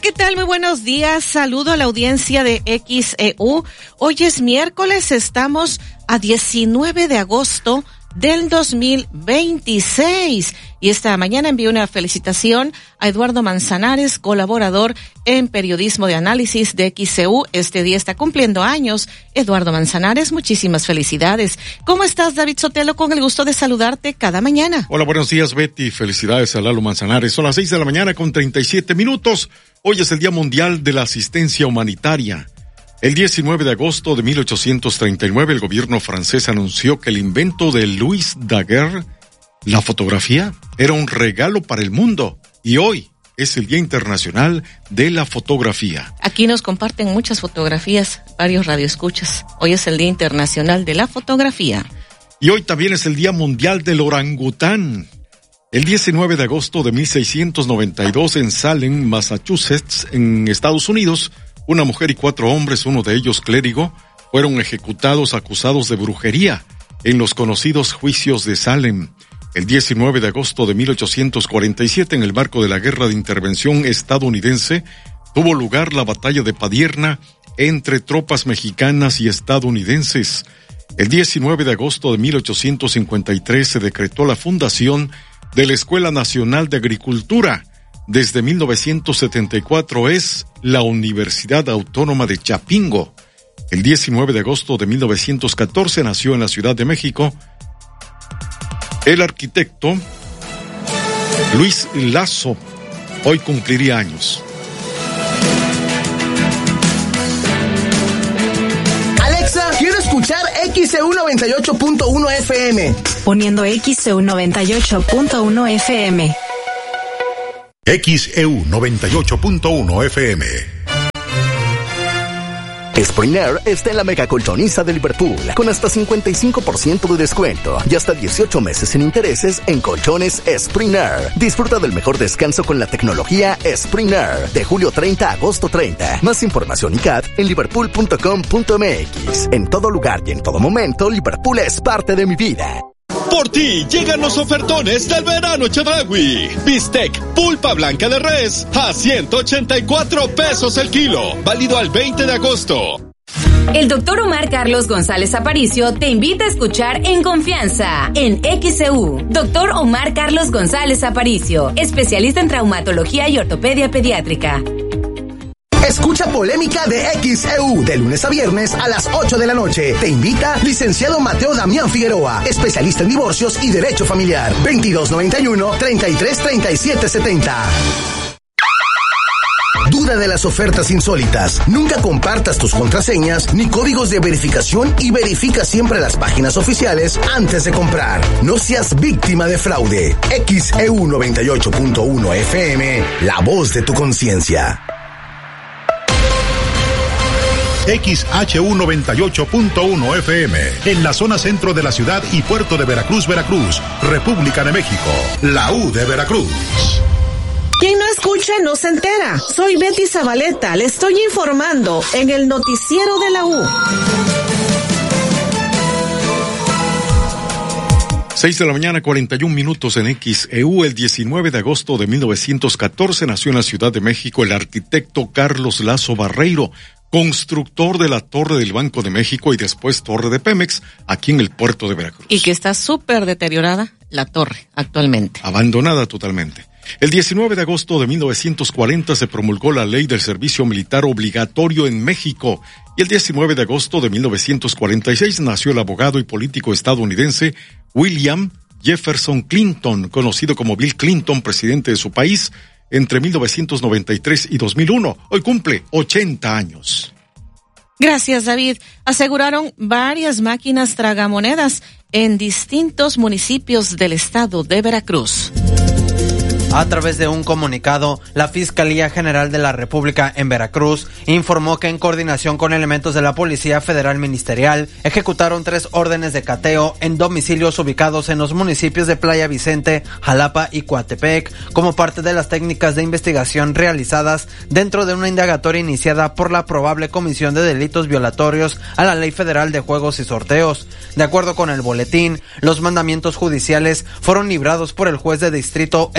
¿qué tal? Muy buenos días. Saludo a la audiencia de XEU. Hoy es miércoles, estamos a 19 de agosto del 2026. Y esta mañana envío una felicitación a Eduardo Manzanares, colaborador en periodismo de análisis de XEU. Este día está cumpliendo años. Eduardo Manzanares, muchísimas felicidades. ¿Cómo estás, David Sotelo? Con el gusto de saludarte cada mañana. Hola, buenos días, Betty. Felicidades a Lalo Manzanares. Son las 6 de la mañana con 37 minutos. Hoy es el Día Mundial de la Asistencia Humanitaria. El 19 de agosto de 1839, el gobierno francés anunció que el invento de Louis Daguerre, la fotografía, era un regalo para el mundo. Y hoy es el Día Internacional de la Fotografía. Aquí nos comparten muchas fotografías, varios radioescuchas. Hoy es el Día Internacional de la Fotografía. Y hoy también es el Día Mundial del Orangután. El 19 de agosto de 1692 en Salem, Massachusetts, en Estados Unidos, una mujer y 4 hombres, uno de ellos clérigo, fueron ejecutados acusados de brujería en los conocidos juicios de Salem. El 19 de agosto de 1847, en el marco de la Guerra de Intervención estadounidense, tuvo lugar la batalla de Padierna entre tropas mexicanas y estadounidenses. El 19 de agosto de 1853 se decretó la fundación de la Escuela Nacional de Agricultura. Desde 1974 es la Universidad Autónoma de Chapingo. El 19 de agosto de 1914 nació en la Ciudad de México el arquitecto Luis Lasso. Hoy cumpliría años. Alexa, quiero escuchar XEU 98.1 FM. Poniendo XEU 98.1 FM. XEU 98.1 FM. Spring Air está en la mega colchoniza de Liverpool, con hasta 55% de descuento y hasta 18 meses sin intereses en colchones Spring Air. Disfruta del mejor descanso con la tecnología Spring Air, de julio 30 a agosto 30. Más información y CAT en liverpool.com.mx. En todo lugar y en todo momento, Liverpool es parte de mi vida. Por ti llegan los ofertones del verano Chedraui. Bistec pulpa blanca de res a 184 pesos el kilo. Válido al 20 de agosto. El doctor Omar Carlos González Aparicio te invita a escuchar En Confianza en XEU. Doctor Omar Carlos González Aparicio, especialista en traumatología y ortopedia pediátrica. Escucha Polémica de XEU de lunes a viernes a las 8 de la noche. Te invita licenciado Mateo Damián Figueroa, especialista en divorcios y derecho familiar. 2291-333770. Duda de las ofertas insólitas. Nunca compartas tus contraseñas ni códigos de verificación y verifica siempre las páginas oficiales antes de comprar. No seas víctima de fraude. XEU 98.1 FM, la voz de tu conciencia. XHU 98.1 FM, en la zona centro de la ciudad y puerto de Veracruz, Veracruz, República de México, la U de Veracruz. Quien no escucha no se entera. Soy Betty Zabaleta, le estoy informando en el noticiero de la U. 6 de la mañana, 41 minutos en XEU. El 19 de agosto de 1914 nació en la Ciudad de México el arquitecto Carlos Lasso Barreiro, constructor de la Torre del Banco de México y después Torre de Pemex, aquí en el puerto de Veracruz. Y que está súper deteriorada la torre actualmente. Abandonada totalmente. El 19 de agosto de 1940 se promulgó la Ley del Servicio Militar Obligatorio en México. Y el 19 de agosto de 1946 nació el abogado y político estadounidense William Jefferson Clinton, conocido como Bill Clinton, presidente de su país entre 1993 y 2001. Hoy cumple 80 años. Gracias, David. Aseguraron varias máquinas tragamonedas en distintos municipios del estado de Veracruz. A través de un comunicado, la Fiscalía General de la República en Veracruz informó que en coordinación con elementos de la Policía Federal Ministerial ejecutaron 3 órdenes de cateo en domicilios ubicados en los municipios de Playa Vicente, Jalapa y Coatepec, como parte de las técnicas de investigación realizadas dentro de una indagatoria iniciada por la probable comisión de delitos violatorios a la Ley Federal de Juegos y Sorteos. De acuerdo con el boletín, los mandamientos judiciales fueron librados por el juez de distrito especializado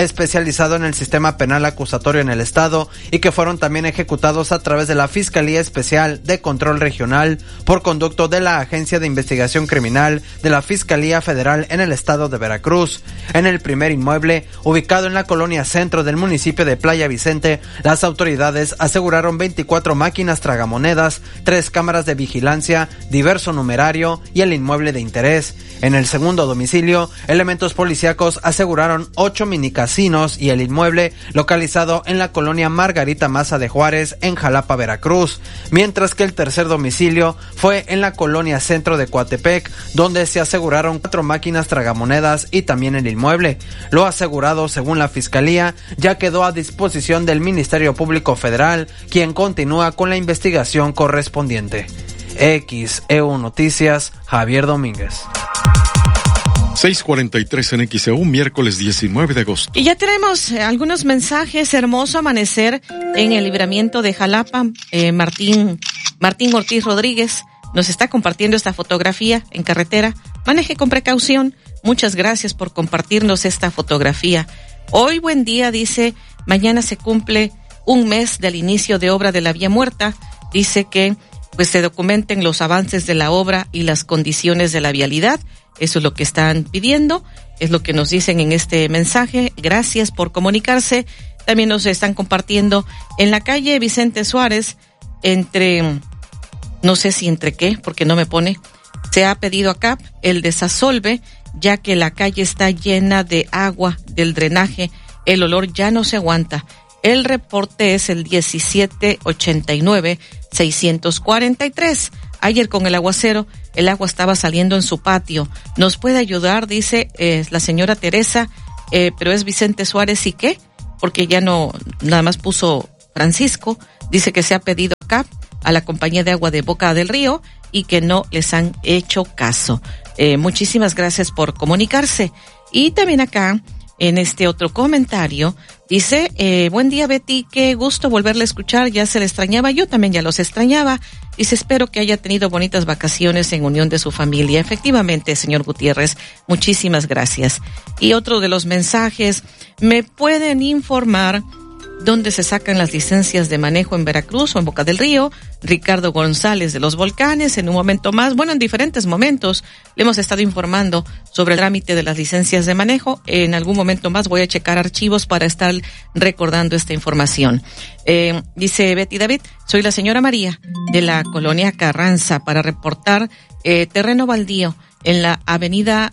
especializado en el sistema penal acusatorio en el estado y que fueron también ejecutados a través de la Fiscalía Especial de Control Regional por conducto de la Agencia de Investigación Criminal de la Fiscalía Federal en el estado de Veracruz. En el primer inmueble, ubicado en la colonia centro del municipio de Playa Vicente, las autoridades aseguraron 24 máquinas tragamonedas, 3 cámaras de vigilancia, diverso numerario y el inmueble de interés. En el segundo domicilio, elementos policíacos aseguraron 8 minicasinos y el inmueble localizado en la colonia Margarita Maza de Juárez, en Jalapa, Veracruz, mientras que el tercer domicilio fue en la colonia centro de Coatepec, donde se aseguraron 4 máquinas tragamonedas y también el inmueble. Lo asegurado, según la Fiscalía, ya quedó a disposición del Ministerio Público Federal, quien continúa con la investigación correspondiente. XEU Noticias, Javier Domínguez. 6:43 en XEU, miércoles 19 de agosto. Y ya tenemos algunos mensajes. Hermoso amanecer en el libramiento de Jalapa. Martín Ortiz Rodríguez nos está compartiendo esta fotografía en carretera. Maneje con precaución. Muchas gracias por compartirnos esta fotografía. Hoy buen día, dice. Mañana se cumple un mes del inicio de obra de la vía muerta. Dice que pues se documenten los avances de la obra y las condiciones de la vialidad. Eso es lo que están pidiendo, es lo que nos dicen en este mensaje. Gracias por comunicarse. También nos están compartiendo en la calle Vicente Suárez, no sé si entre qué, porque no me pone. Se ha pedido acá el desasolve, ya que la calle está llena de agua del drenaje. El olor ya no se aguanta. El reporte es el 1789-643. Ayer con el aguacero, el agua estaba saliendo en su patio. ¿Nos puede ayudar? Dice la señora Teresa, pero es Vicente Suárez, ¿y qué? Porque ya no, nada más puso Francisco. Dice que se ha pedido acá a la compañía de agua de Boca del Río y que no les han hecho caso. Muchísimas gracias por comunicarse. Y también acá, en este otro comentario, dice, buen día Betty, qué gusto volverle a escuchar, ya se le extrañaba, yo también ya los extrañaba. Dice, espero que haya tenido bonitas vacaciones en unión de su familia. Efectivamente, señor Gutiérrez, muchísimas gracias. Y otro de los mensajes, ¿me pueden informar dónde se sacan las licencias de manejo en Veracruz o en Boca del Río? Ricardo González de Los Volcanes. En un momento más, bueno, en diferentes momentos le hemos estado informando sobre el trámite de las licencias de manejo. En algún momento más voy a checar archivos para estar recordando esta información. Dice Betty David, soy la señora María de la colonia Carranza para reportar terreno baldío en la avenida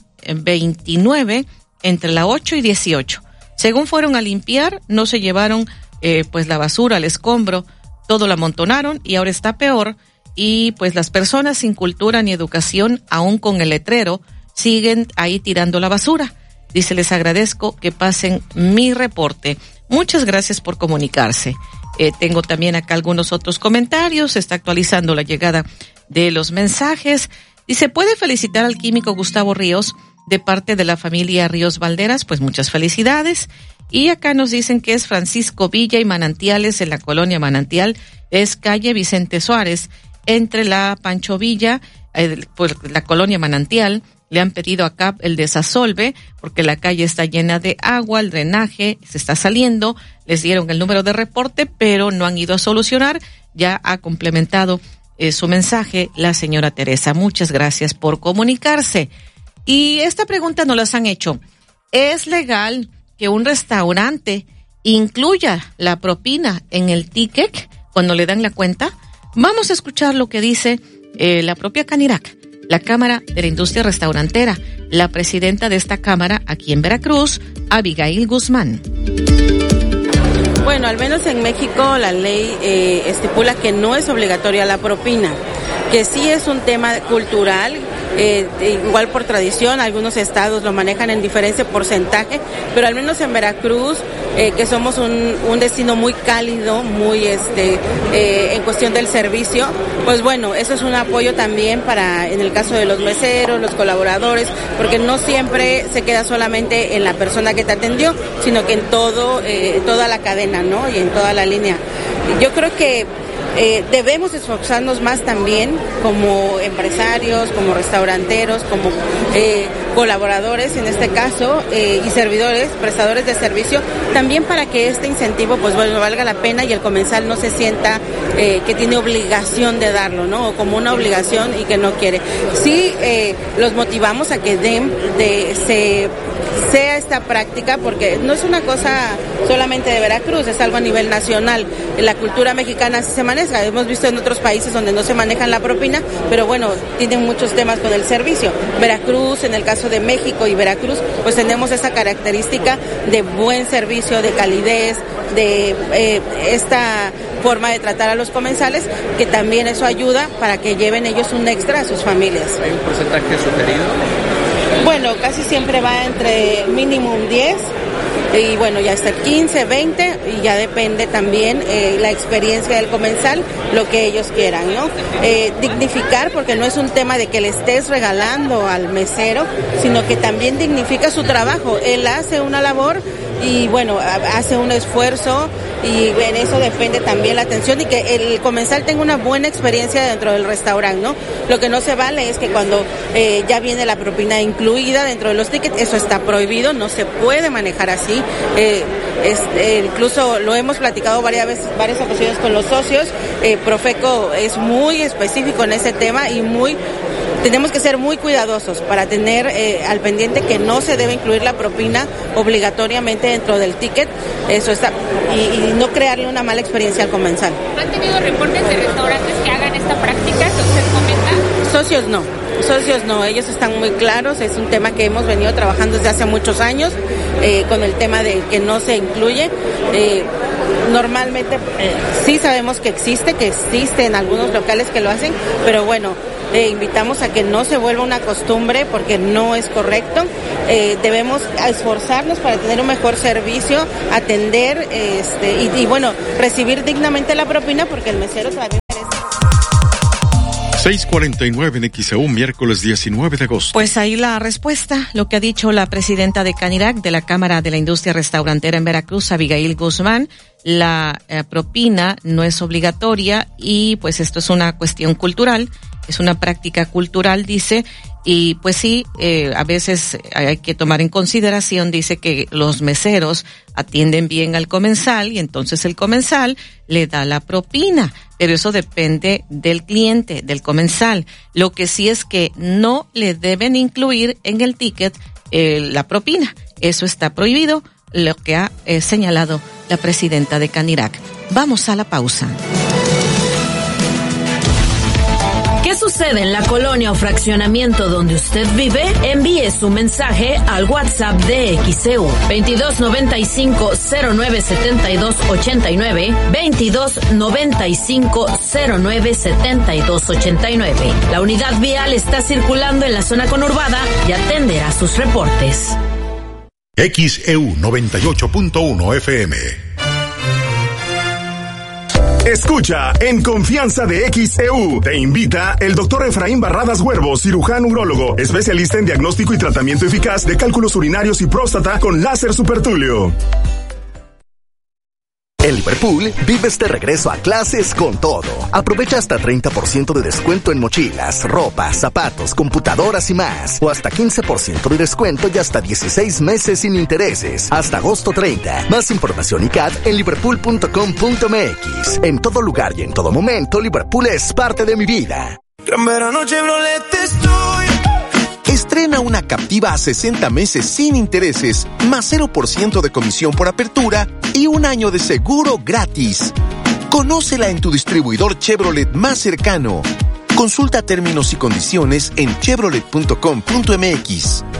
29 entre la 8 y 18. Según fueron a limpiar, no se llevaron pues la basura, el escombro, todo lo amontonaron y ahora está peor. Y pues las personas sin cultura ni educación, aún con el letrero, siguen ahí tirando la basura. Dice, les agradezco que pasen mi reporte. Muchas gracias por comunicarse. Tengo también acá algunos otros comentarios. Se está actualizando la llegada de los mensajes. Dice, ¿puede felicitar al químico Gustavo Ríos de parte de la familia Ríos Valderas? Pues muchas felicidades. Y acá nos dicen que es Francisco Villa y Manantiales en la colonia Manantial. Es calle Vicente Suárez, entre la Pancho Villa, pues la colonia Manantial. Le han pedido acá el desasolve porque la calle está llena de agua, el drenaje se está saliendo. Les dieron el número de reporte, pero no han ido a solucionar. Ya ha complementado su mensaje la señora Teresa. Muchas gracias por comunicarse. Y esta pregunta nos las han hecho. ¿Es legal que un restaurante incluya la propina en el ticket cuando le dan la cuenta? Vamos a escuchar lo que dice la propia Canirac, la Cámara de la Industria Restaurantera, la presidenta de esta cámara aquí en Veracruz, Abigail Guzmán. Bueno, al menos en México la ley estipula que no es obligatoria la propina, que sí es un tema cultural, igual por tradición, algunos estados lo manejan en diferente porcentaje, pero al menos en Veracruz, que somos un destino muy cálido, muy en cuestión del servicio, pues bueno, eso es un apoyo también para, en el caso de los meseros, los colaboradores, porque no siempre se queda solamente en la persona que te atendió, sino que en toda la cadena, ¿no? Y en toda la línea. Yo creo que debemos esforzarnos más también como empresarios, como restauranteros, como colaboradores en este caso, y servidores, prestadores de servicio, también para que este incentivo pues bueno, valga la pena y el comensal no se sienta que tiene obligación de darlo, ¿no? O como una obligación y que no quiere. Sí, los motivamos a que sea esta práctica, porque no es una cosa solamente de Veracruz, es algo a nivel nacional. La cultura mexicana así se maneja. Hemos visto en otros países donde no se manejan la propina, pero bueno, tienen muchos temas con el servicio. Veracruz, en el caso de México y Veracruz, pues tenemos esa característica de buen servicio, de calidez, de esta forma de tratar a los comensales, que también eso ayuda para que lleven ellos un extra a sus familias. ¿Hay un porcentaje sugerido? Bueno, casi siempre va entre mínimo 10 y bueno, ya está 15, 20 y ya depende también la experiencia del comensal, lo que ellos quieran, ¿no? Dignificar, porque no es un tema de que le estés regalando al mesero, sino que también dignifica su trabajo. Él hace una labor y bueno, hace un esfuerzo y en eso depende también la atención y que el comensal tenga una buena experiencia dentro del restaurante, ¿no? Lo que no se vale es que cuando ya viene la propina incluida dentro de los tickets, eso está prohibido, no se puede manejar así. Incluso lo hemos platicado varias ocasiones con los socios. Profeco es muy específico en ese tema y tenemos que ser muy cuidadosos para tener al pendiente que no se debe incluir la propina obligatoriamente dentro del ticket, eso está, y no crearle una mala experiencia al comensal. ¿Han tenido reportes de restaurantes que hagan esta práctica que usted comenta? Socios no, ellos están muy claros, es un tema que hemos venido trabajando desde hace muchos años, con el tema de que no se incluye. Normalmente sí sabemos que existe en algunos locales que lo hacen, pero bueno, invitamos a que no se vuelva una costumbre porque no es correcto. Debemos esforzarnos para tener un mejor servicio, atender y bueno, recibir dignamente la propina porque el mesero también merece. 6:49 en XEU, miércoles 19 de agosto. Pues ahí la respuesta, lo que ha dicho la presidenta de Canirac, de la Cámara de la Industria Restaurantera en Veracruz, Abigail Guzmán. La propina no es obligatoria y pues esto es una cuestión cultural, es una práctica cultural, dice, y pues sí, a veces hay que tomar en consideración, dice que los meseros atienden bien al comensal y entonces el comensal le da la propina, pero eso depende del cliente, del comensal. Lo que sí es que no le deben incluir en el ticket la propina, eso está prohibido, lo que ha señalado la presidenta de Canirac. Vamos a la pausa. ¿Qué sucede en la colonia o fraccionamiento donde usted vive? Envíe su mensaje al WhatsApp de XEU 2295-097289, 2295-097289. La unidad vial está circulando en la zona conurbada y atenderá sus reportes. XEU 98.1 FM. Escucha en Confianza de XEU. Te invita el doctor Efraín Barradas Huervo, cirujano urólogo, especialista en diagnóstico y tratamiento eficaz de cálculos urinarios y próstata con láser supertulio. En Liverpool, vives de regreso a clases con todo. Aprovecha hasta 30% de descuento en mochilas, ropa, zapatos, computadoras y más. O hasta 15% de descuento y hasta 16 meses sin intereses. Hasta agosto 30. Más información y CAT en liverpool.com.mx. En todo lugar y en todo momento, Liverpool es parte de mi vida. Gran verano Chevrolet estoy. Estrena una Captiva a 60 meses sin intereses, más 0% de comisión por apertura y un año de seguro gratis. Conócela en tu distribuidor Chevrolet más cercano. Consulta términos y condiciones en chevrolet.com.mx.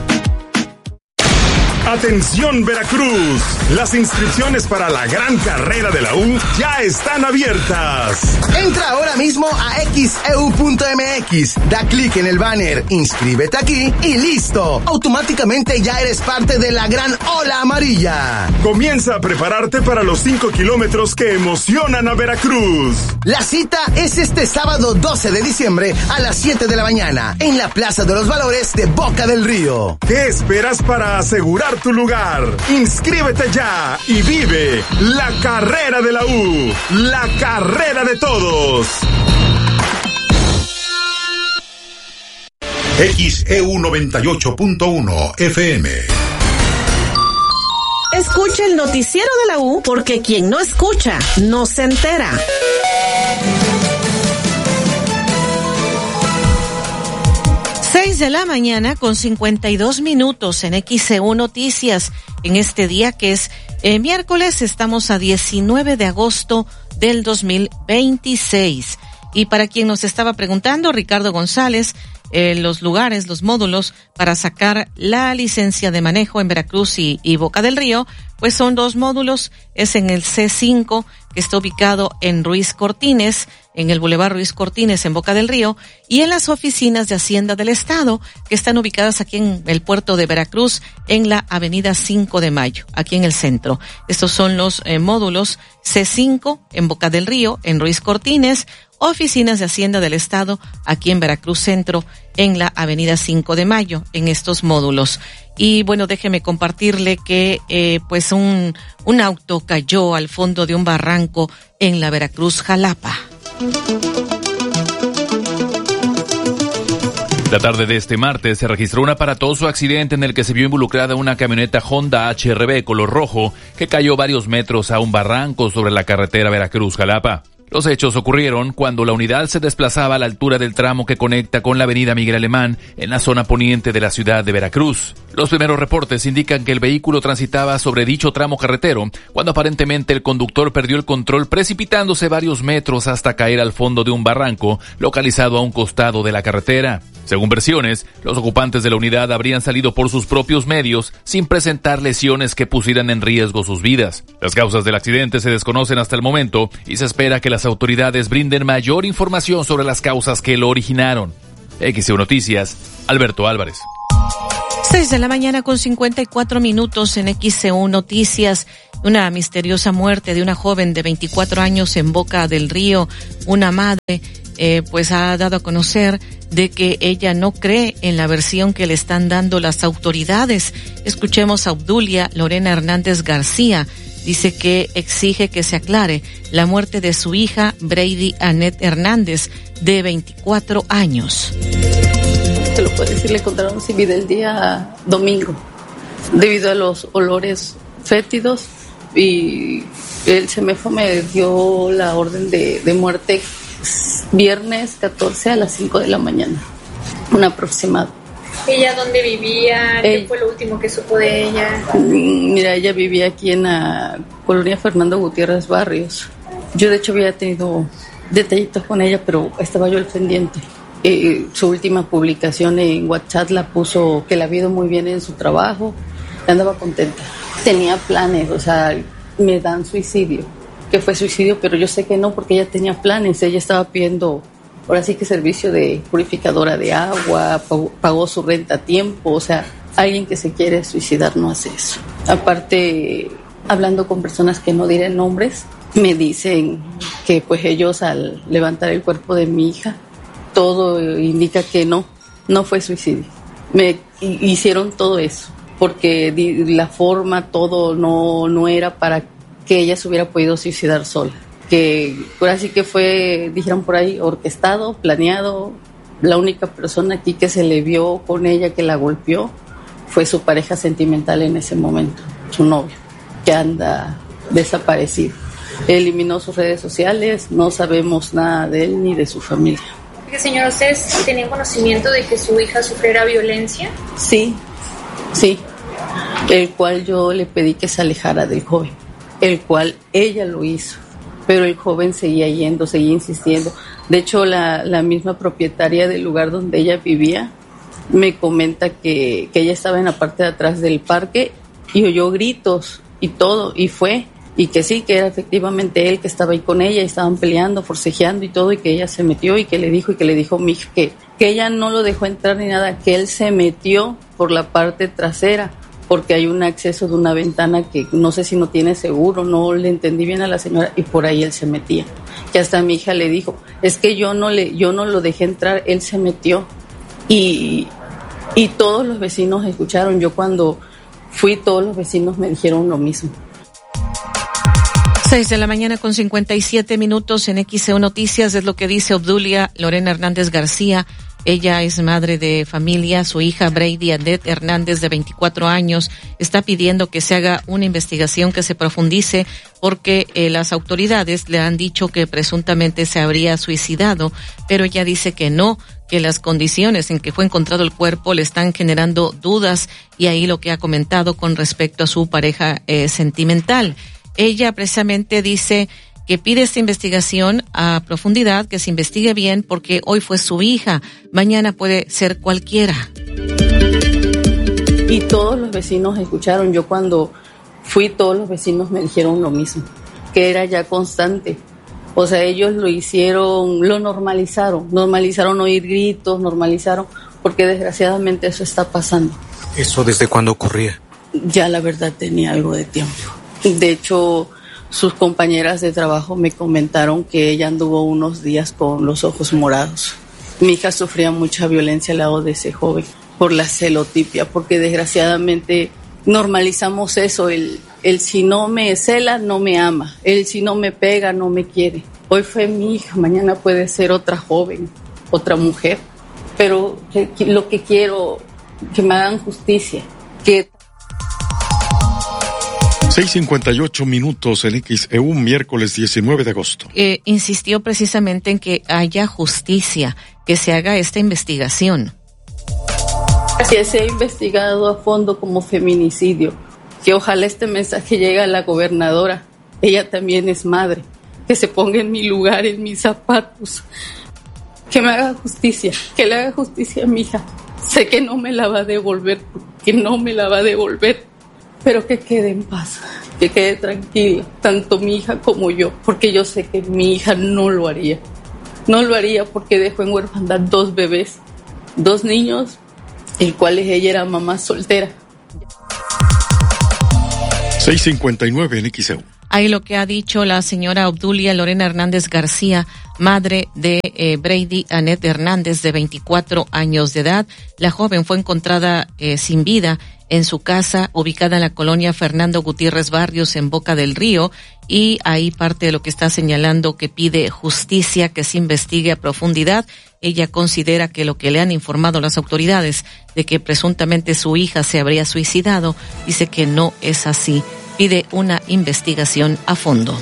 Atención Veracruz, las inscripciones para la gran carrera de la U ya están abiertas. Entra ahora mismo a xeu.mx, da clic en el banner, inscríbete aquí y listo. Automáticamente ya eres parte de la gran ola amarilla. Comienza a prepararte para los 5 kilómetros que emocionan a Veracruz. La cita es este sábado 12 de diciembre a las 7 de la mañana en la Plaza de los Valores de Boca del Río. ¿Qué esperas para asegurarte tu lugar. Inscríbete ya y vive la carrera de la U, la carrera de todos. XEU 98.1 FM. Escucha el noticiero de la U, porque quien no escucha no se entera. 6 de la mañana con 52 minutos en XEU Noticias. En este día que es miércoles, estamos a 19 de agosto del 2026. Y para quien nos estaba preguntando, Ricardo González, los lugares, los módulos para sacar la licencia de manejo en Veracruz y Boca del Río, pues son 2 módulos. Es en el C5, que está ubicado en Ruiz Cortines, en el Boulevard Ruiz Cortines, en Boca del Río, y en las oficinas de Hacienda del Estado, que están ubicadas aquí en el puerto de Veracruz, en la avenida 5 de Mayo, aquí en el centro. Estos son los módulos C5 en Boca del Río, en Ruiz Cortines, oficinas de Hacienda del Estado, aquí en Veracruz Centro, en la avenida 5 de Mayo, en estos módulos. Y bueno, déjeme compartirle que pues un auto cayó al fondo de un barranco en la Veracruz Jalapa. La tarde de este martes se registró un aparatoso accidente en el que se vio involucrada una camioneta Honda HR-V color rojo que cayó varios metros a un barranco sobre la carretera Veracruz-Jalapa. Los hechos ocurrieron cuando la unidad se desplazaba a la altura del tramo que conecta con la avenida Miguel Alemán en la zona poniente de la ciudad de Veracruz. Los primeros reportes indican que el vehículo transitaba sobre dicho tramo carretero cuando aparentemente el conductor perdió el control, precipitándose varios metros hasta caer al fondo de un barranco localizado a un costado de la carretera. Según versiones, los ocupantes de la unidad habrían salido por sus propios medios sin presentar lesiones que pusieran en riesgo sus vidas. Las causas del accidente se desconocen hasta el momento y se espera que las autoridades brinden mayor información sobre las causas que lo originaron. XEU Noticias, Alberto Álvarez. 6 de la mañana con 54 minutos en XEU Noticias. Una misteriosa muerte de una joven de 24 años en Boca del Río. Una madre pues ha dado a conocer de que ella no cree en la versión que le están dando las autoridades. Escuchemos a Obdulia Lorena Hernández García. Dice que exige que se aclare la muerte de su hija Brady Annette Hernández, de 24 años. Se lo puedo decir, le encontraron sin vida el día domingo, debido a los olores fétidos, y el CEMEFO me dio la orden de muerte viernes 14 a las 5 de la mañana, un aproximado. ¿Ella dónde vivía? ¿Qué fue lo último que supo de ella? Mira, ella vivía aquí en la colonia Fernando Gutiérrez Barrios. Yo de hecho había tenido detallitos con ella, pero estaba yo al pendiente. Su última publicación en WhatsApp la puso que la había ido muy bien en su trabajo, andaba contenta. Tenía planes, o sea, me dan suicidio, que fue suicidio, pero yo sé que no, porque ella tenía planes. Ella estaba pidiendo, ahora sí que servicio de purificadora de agua, pagó su renta a tiempo. O sea, alguien que se quiere suicidar no hace eso. Aparte, hablando con personas que no diré nombres, me dicen que pues ellos al levantar el cuerpo de mi hija, todo indica que no fue suicidio. Me hicieron todo eso, porque la forma, todo no era para que ella se hubiera podido suicidar sola. Que ahora sí que fue, dijeron por ahí, orquestado, planeado. La única persona aquí que se le vio con ella, que la golpeó, fue su pareja sentimental en ese momento, su novio, que anda desaparecido. Eliminó sus redes sociales, no sabemos nada de él ni de su familia. Señora, ¿ustedes tenían conocimiento de que su hija sufriera violencia? Sí, el cual yo le pedí que se alejara del joven, el cual ella lo hizo. Pero el joven seguía yendo, seguía insistiendo. De hecho, la misma propietaria del lugar donde ella vivía me comenta que ella estaba en la parte de atrás del parque y oyó gritos y todo, y fue, y que sí, que era efectivamente él que estaba ahí con ella, y estaban peleando, forcejeando y todo, y que ella se metió y que le dijo mi hija que ella no lo dejó entrar ni nada, que él se metió por la parte trasera, porque hay un acceso de una ventana que no sé si no tiene seguro, no le entendí bien a la señora, y por ahí él se metía. Que hasta mi hija le dijo, es que yo no lo dejé entrar, él se metió. Y todos los vecinos escucharon. Yo cuando fui, todos los vecinos me dijeron lo mismo. 6:57 a.m. en XEU Noticias es lo que dice Obdulia Lorena Hernández García. Ella es madre de familia. Su hija Brady Annette Hernández, de 24 años, está pidiendo que se haga una investigación, que se profundice, porque las autoridades le han dicho que presuntamente se habría suicidado, pero ella dice que no, que las condiciones en que fue encontrado el cuerpo le están generando dudas, y ahí lo que ha comentado con respecto a su pareja sentimental. Ella precisamente dice que pide esta investigación a profundidad, que se investigue bien, porque hoy fue su hija, mañana puede ser cualquiera. Y todos los vecinos escucharon. Yo cuando fui, todos los vecinos me dijeron lo mismo, que era ya constante. O sea, ellos lo hicieron, lo normalizaron oír gritos, normalizaron, porque desgraciadamente eso está pasando. ¿Eso desde cuándo ocurría? Ya la verdad tenía algo de tiempo. De hecho, sus compañeras de trabajo me comentaron que ella anduvo unos días con los ojos morados. Mi hija sufría mucha violencia al lado de ese joven por la celotipia, porque desgraciadamente normalizamos eso, el si no me cela, no me ama, el si no me pega, no me quiere. Hoy fue mi hija, mañana puede ser otra joven, otra mujer, pero lo que quiero, que me hagan justicia, que 6:58 en XEU, miércoles 19 de agosto. Insistió precisamente en que haya justicia, que se haga esta investigación. Que sea investigado a fondo como feminicidio, que ojalá este mensaje llegue a la gobernadora, ella también es madre, que se ponga en mi lugar, en mis zapatos, que me haga justicia, que le haga justicia a mi hija. Sé que no me la va a devolver, pero que quede en paz, que quede tranquila, tanto mi hija como yo, porque yo sé que mi hija no lo haría porque dejó en orfandad 2 bebés, 2 niños, el cual ella era mamá soltera. 6:59 en XEU. Ahí lo que ha dicho la señora Obdulia Lorena Hernández García, madre de Brady Annette Hernández, de 24 años de edad. La joven fue encontrada sin vida en su casa, ubicada en la colonia Fernando Gutiérrez Barrios, en Boca del Río, y ahí parte de lo que está señalando, que pide justicia, que se investigue a profundidad. Ella considera que lo que le han informado las autoridades de que presuntamente su hija se habría suicidado, dice que no es así. Pide una investigación a fondo.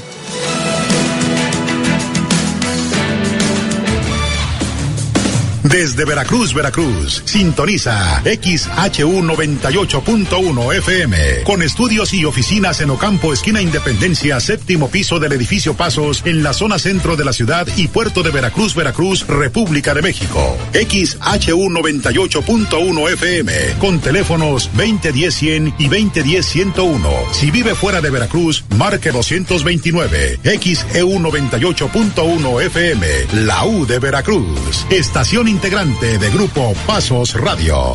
Desde Veracruz, sintoniza XHU 98.1 FM, con estudios y oficinas en Ocampo, esquina Independencia, 7º piso del edificio Pasos, en la zona centro de la ciudad y puerto de Veracruz, República de México. XHU 98.1 FM, con teléfonos 2010-100 y 2010-101. Si vive fuera de Veracruz, marque 229. XEU 98.1 FM, la U de Veracruz. Estación integrante de Grupo Pasos Radio.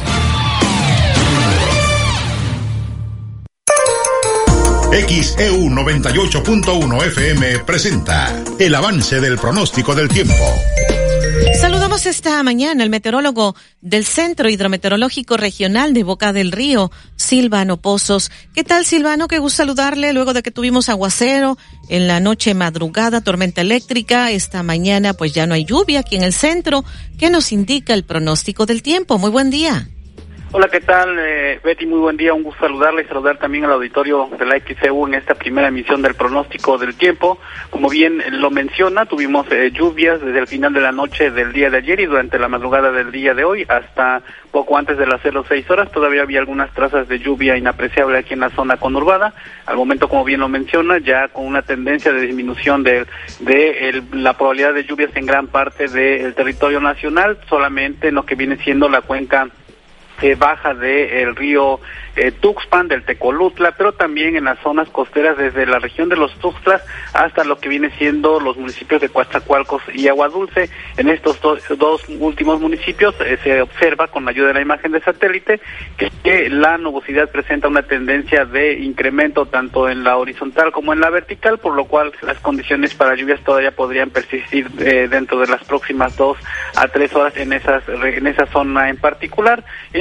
XEU 98.1 FM presenta el avance del pronóstico del tiempo. Saludamos esta mañana al meteorólogo del Centro Hidrometeorológico Regional de Boca del Río, Silvano Pozos. ¿Qué tal, Silvano? Qué gusto saludarle luego de que tuvimos aguacero en la noche madrugada, tormenta eléctrica. Esta mañana pues ya no hay lluvia aquí en el centro. ¿Qué nos indica el pronóstico del tiempo? Muy buen día. Hola, ¿qué tal, Betty? Muy buen día, un gusto saludarle y saludar también al auditorio de la XEU en esta primera emisión del pronóstico del tiempo. Como bien lo menciona, tuvimos lluvias desde el final de la noche del día de ayer y durante la madrugada del día de hoy hasta poco antes de las 06 horas. Todavía había algunas trazas de lluvia inapreciable aquí en la zona conurbada. Al momento, como bien lo menciona, ya con una tendencia de disminución de la probabilidad de lluvias en gran parte del territorio nacional, solamente en lo que viene siendo la cuenca baja del río Tuxpan, del Tecolutla, pero también en las zonas costeras desde la región de los Tuxtlas hasta lo que viene siendo los municipios de Coatzacoalcos y Agua Dulce. En estos dos últimos municipios se observa con la ayuda de la imagen de satélite que la nubosidad presenta una tendencia de incremento tanto en la horizontal como en la vertical, por lo cual las condiciones para lluvias todavía podrían persistir dentro de las próximas 2 a 3 horas en esa zona en particular. En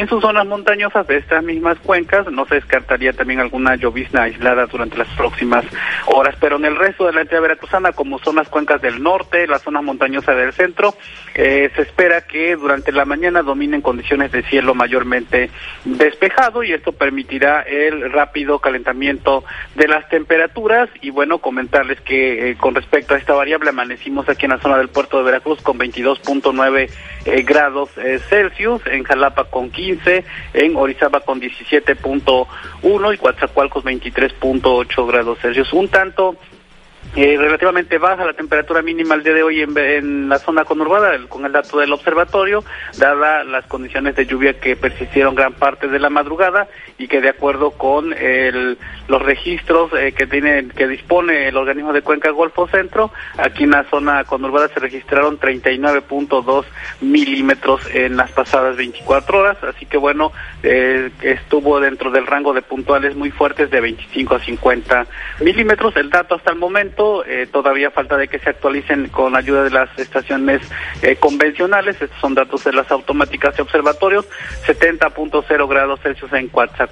en sus zonas montañosas de estas mismas cuencas no se descartaría también alguna llovizna aislada durante las próximas horas, pero en el resto de la entidad veracruzana, como son las cuencas del norte, las zonas montañosas del centro, se espera que durante la mañana dominen condiciones de cielo mayormente despejado, y esto permitirá el rápido calentamiento de las temperaturas. Y bueno, comentarles que con respecto a esta variable, amanecimos aquí en la zona del puerto de Veracruz con 22.9 grados Celsius, en Jalapa con 15, en Orizaba con 17.1 y Coatzacoalcos 23.8 grados Celsius. Un tanto relativamente baja la temperatura mínima el día de hoy en la zona conurbada, con el dato del observatorio, dadas las condiciones de lluvia que persistieron gran parte de la madrugada, y que de acuerdo con los registros que dispone el organismo de Cuenca Golfo Centro, aquí en la zona conurbada se registraron 39.2 milímetros en las pasadas 24 horas, así que bueno, estuvo dentro del rango de puntuales muy fuertes de 25 a 50 milímetros. El dato hasta el momento, todavía falta de que se actualicen con ayuda de las estaciones convencionales. Estos son datos de las automáticas de observatorios. 70.0 grados Celsius en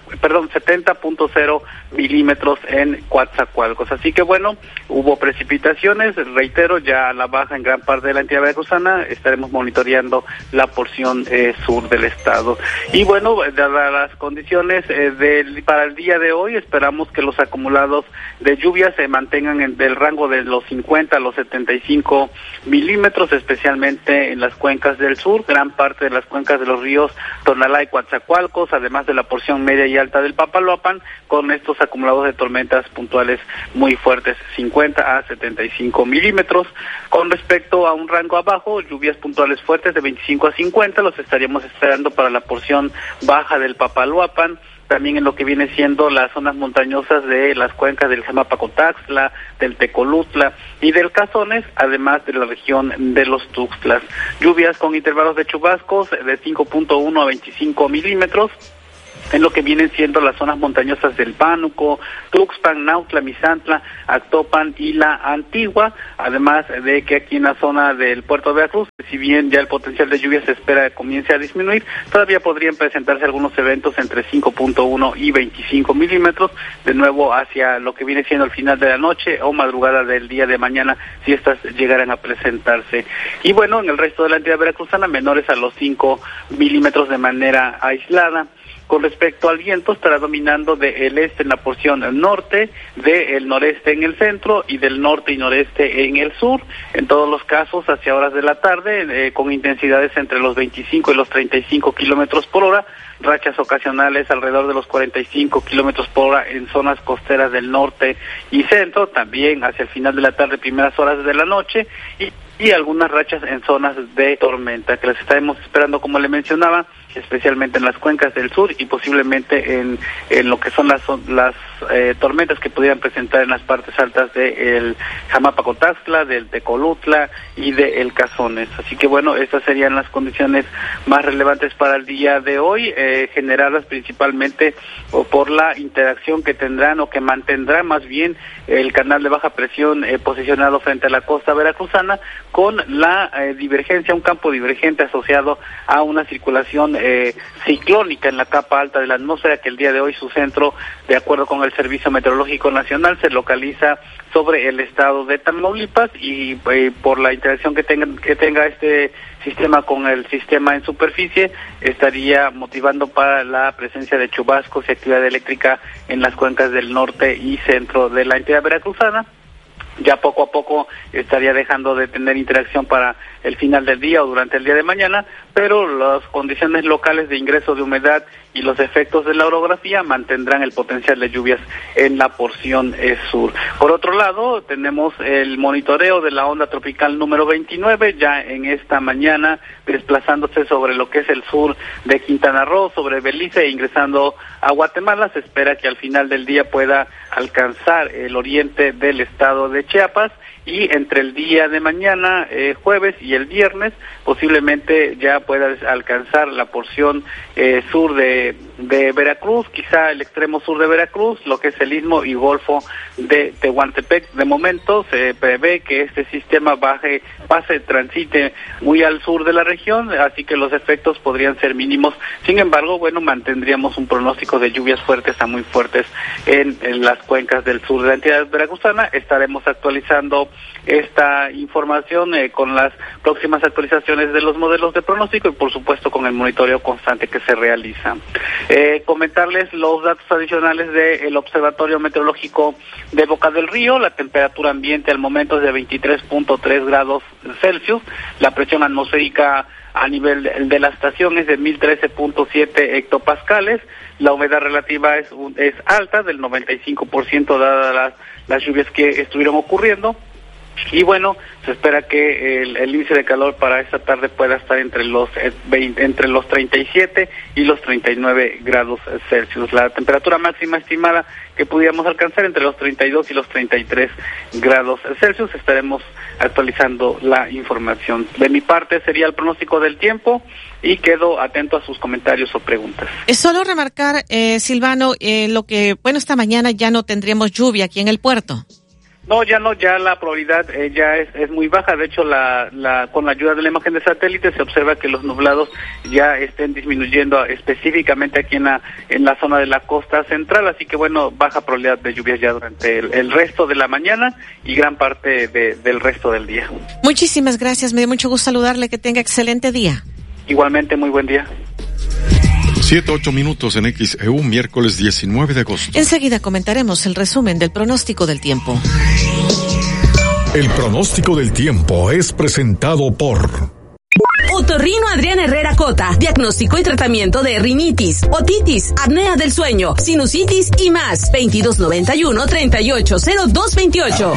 70.0 milímetros en Coatzacoalcos. Así que bueno, hubo precipitaciones, reitero, ya a la baja en gran parte de la entidad veracruzana. Estaremos monitoreando la porción sur del estado. Y bueno, dadas las condiciones para el día de hoy, esperamos que los acumulados de lluvia se mantengan en el rango de los 50 a los 75 milímetros, especialmente en las cuencas del sur, gran parte de las cuencas de los ríos Tonalá y Coatzacoalcos, además de la porción media y alta del Papaloapan, con estos acumulados de tormentas puntuales muy fuertes, 50 a 75 milímetros. Con respecto a un rango abajo, lluvias puntuales fuertes de 25 a 50, los estaríamos esperando para la porción baja del Papaloapan, también en lo que viene siendo las zonas montañosas de las cuencas del Jamapacotaxtla, del Tecolutla y del Cazones, además de la región de los Tuxtlas. Lluvias con intervalos de chubascos de 5.1 a 25 milímetros, en lo que vienen siendo las zonas montañosas del Pánuco, Tuxpan, Nautla, Misantla, Actopan y la Antigua, además de que aquí en la zona del puerto de Veracruz, si bien ya el potencial de lluvia se espera que comience a disminuir, todavía podrían presentarse algunos eventos entre 5.1 y 25 milímetros, de nuevo hacia lo que viene siendo el final de la noche o madrugada del día de mañana, si estas llegaran a presentarse. Y bueno, en el resto de la entidad veracruzana, menores a los 5 milímetros de manera aislada. Con respecto al viento, estará dominando del este en la porción norte, del noreste en el centro y del norte y noreste en el sur. En todos los casos, hacia horas de la tarde, con intensidades entre los 25 y los 35 kilómetros por hora, rachas ocasionales alrededor de los 45 kilómetros por hora en zonas costeras del norte y centro, también hacia el final de la tarde, primeras horas de la noche, y algunas rachas en zonas de tormenta, que las estaremos esperando, como le mencionaba, especialmente en las cuencas del sur y posiblemente en lo que son las tormentas que pudieran presentar en las partes altas del Jamapacotaxtla, del Tecolutla y de El Cazones. Así que bueno, estas serían las condiciones más relevantes para el día de hoy, generadas principalmente por la interacción que tendrán o que mantendrá más bien el canal de baja presión posicionado frente a la costa veracruzana, con la divergencia, un campo divergente asociado a una circulación ciclónica en la capa alta de la atmósfera, que el día de hoy su centro, de acuerdo con el Servicio Meteorológico Nacional, se localiza sobre el estado de Tamaulipas, y por la interacción que tenga este sistema con el sistema en superficie, estaría motivando para la presencia de chubascos y actividad eléctrica en las cuencas del norte y centro de la entidad veracruzana. Ya poco a poco estaría dejando de tener interacción para el final del día o durante el día de mañana, pero las condiciones locales de ingreso de humedad y los efectos de la orografía mantendrán el potencial de lluvias en la porción sur. Por otro lado, tenemos el monitoreo de la onda tropical número 29, ya en esta mañana desplazándose sobre lo que es el sur de Quintana Roo, sobre Belice e ingresando a Guatemala. Se espera que al final del día pueda alcanzar el oriente del estado de Chiapas, y entre el día de mañana, jueves, y el viernes, posiblemente ya pueda alcanzar la porción sur de de Veracruz, quizá el extremo sur de Veracruz, lo que es el istmo y golfo de Tehuantepec. De momento se prevé que este sistema transite muy al sur de la región, así que los efectos podrían ser mínimos. Sin embargo, mantendríamos un pronóstico de lluvias fuertes a muy fuertes en las cuencas del sur de la entidad veracruzana. Estaremos actualizando esta información con las próximas actualizaciones de los modelos de pronóstico y por supuesto con el monitoreo constante que se realiza. Comentarles los datos adicionales del Observatorio Meteorológico de Boca del Río. La temperatura ambiente al momento es de 23.3 grados Celsius, la presión atmosférica a nivel de la estación es de 1013.7 hectopascales, la humedad relativa es alta, del 95%, dadas las lluvias que estuvieron ocurriendo. Y se espera que el índice de calor para esta tarde pueda estar entre los 37 y los 39 grados Celsius. La temperatura máxima estimada que pudiéramos alcanzar entre los 32 y los 33 grados Celsius. Estaremos actualizando la información. De mi parte sería el pronóstico del tiempo y quedo atento a sus comentarios o preguntas. Es solo remarcar, Silvano, esta mañana ya no tendríamos lluvia aquí en el puerto. No, ya la probabilidad ya es muy baja. De hecho, con la ayuda de la imagen de satélite se observa que los nublados ya estén disminuyendo específicamente aquí en la zona de la costa central, así que baja probabilidad de lluvias ya durante el resto de la mañana y gran parte del resto del día. Muchísimas gracias, me dio mucho gusto saludarle, que tenga excelente día. Igualmente, muy buen día. 7-8 minutos en XEU, miércoles 19 de agosto. Enseguida comentaremos el resumen del pronóstico del tiempo. El pronóstico del tiempo es presentado por Otorrino Adrián Herrera Cota, diagnóstico y tratamiento de rinitis, otitis, apnea del sueño, sinusitis y más. 2291-380228.